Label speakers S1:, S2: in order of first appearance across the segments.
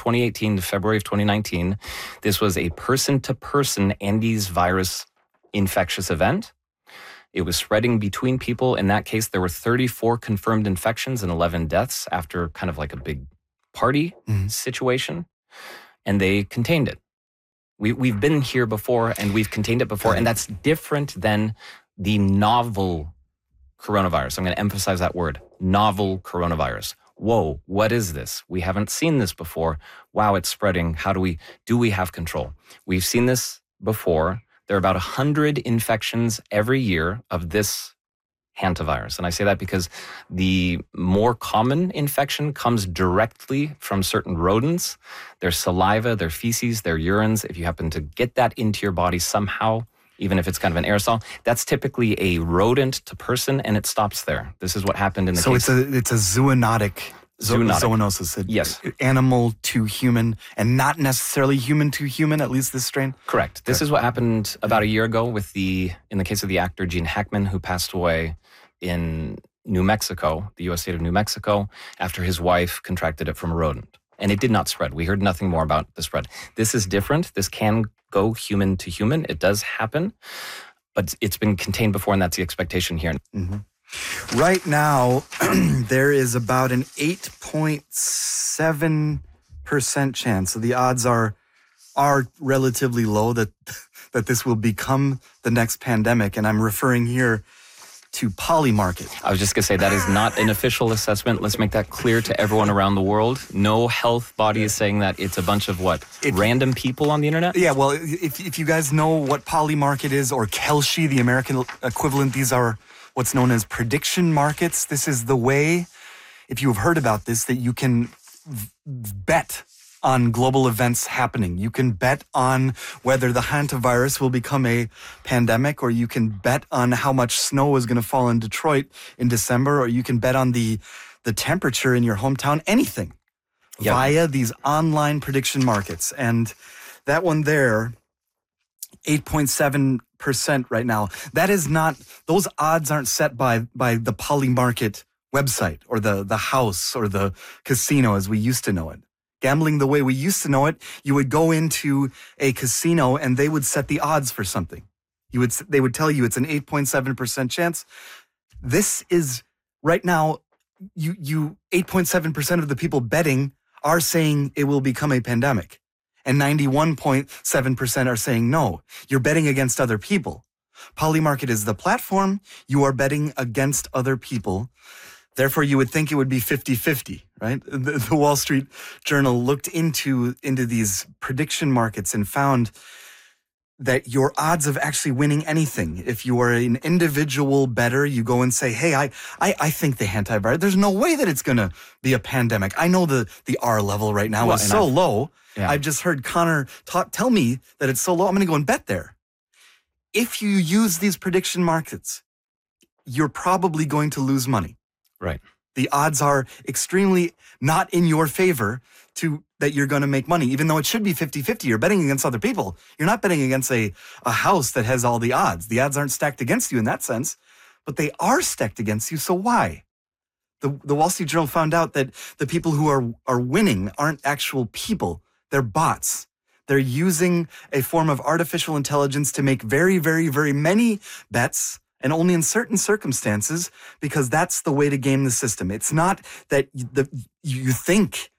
S1: 2018 to February of 2019. This was a person-to-person Andes virus infectious event. It was spreading between people. In that case, there were 34 confirmed infections and 11 deaths after kind of like a big party situation, and they contained it. We've been here before, and we've contained it before, and that's different than the novel coronavirus. I'm going to emphasize that word, novel coronavirus. Whoa, what is this? We haven't seen this before. Wow, it's spreading. Do we have control? We've seen this before. There are about 100 infections every year of this hantavirus. And I say that because the more common infection comes directly from certain rodents, their saliva, their feces, their urines. If you happen to get that into your body somehow, even if it's kind of an aerosol, that's typically a rodent to person, and it stops there. This is what happened in the case.
S2: So it's a zoonotic. Zoonosis.
S1: Yes.
S2: Animal to human, and not necessarily human to human, at least this strain?
S1: Correct. This is what happened about a year ago in the case of the actor Gene Hackman, who passed away in New Mexico, the U.S. state of New Mexico, after his wife contracted it from a rodent. And it did not spread. We heard nothing more about the spread. This is different. This can go human to human. It does happen, but it's been contained before, and that's the expectation here.
S2: Mm-hmm. Right now, there is about an 8.7% chance. So the odds are relatively low that this will become the next pandemic. And I'm referring here to Polymarket.
S1: I was just going to say, that is not an official assessment. Let's make that clear to everyone around the world. No health body is saying that. It's a bunch of random people on the internet?
S2: Yeah, well, if you guys know what Polymarket is, or Kelshi, the American equivalent, these are what's known as prediction markets. This is the way, if you have heard about this, that you can bet on global events happening. You can bet on whether the hantavirus will become a pandemic, or you can bet on how much snow is going to fall in Detroit in December, or you can bet on the temperature in your hometown, anything, via these online prediction markets. And that one there, 8.7% right now. That is not, those odds aren't set by the Polymarket website, or the house, or the casino as we used to know it. Gambling the way we used to know it, you would go into a casino and they would set the odds for something. They would tell you it's an 8.7% chance. This is right now, 8.7% of the people betting are saying it will become a pandemic. And 91.7% are saying no. You're betting against other people. Polymarket is the platform. You are betting against other people. Therefore, you would think it would be 50-50, right? The Wall Street Journal looked into these prediction markets and found that your odds of actually winning anything, if you are an individual bettor, you go and say, hey, I think the hantavirus, there's no way that it's going to be a pandemic. I know the R level right now is so low. Yeah. I've just heard Connor tell me that it's so low. I'm going to go and bet there. If you use these prediction markets, you're probably going to lose money.
S1: Right.
S2: The odds are extremely not in your favor that you're going to make money, even though it should be 50-50. You're betting against other people. You're not betting against a house that has all the odds. The odds aren't stacked against you in that sense, but they are stacked against you. So why? The Wall Street Journal found out that the people who are winning aren't actual people. They're bots. They're using a form of artificial intelligence to make very, very, very many bets, and only in certain circumstances, because that's the way to game the system. It's not that you think,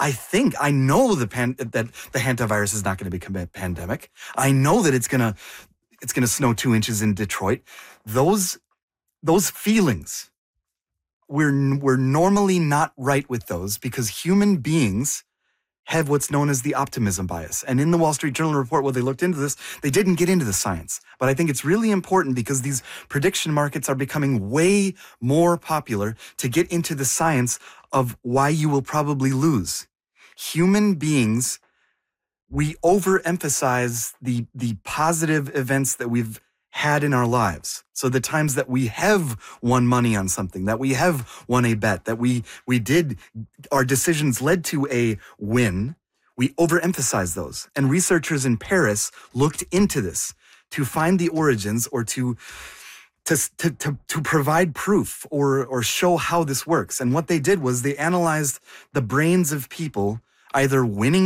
S2: I know that the hantavirus is not going to become a pandemic. I know that it's going to snow 2 inches in Detroit. Those feelings, we're normally not right with those, because human beings have what's known as the optimism bias. And in the Wall Street Journal report, where they looked into this, they didn't get into the science. But I think it's really important, because these prediction markets are becoming way more popular, to get into the science of why you will probably lose. Human beings, we overemphasize the positive events that we've had in our lives. So the times that we have won money on something, that we have won a bet, that our decisions led to a win, we overemphasize those. And researchers in Paris looked into this to find the origins, or to provide proof or show how this works. And what they did was they analyzed the brains of people either winning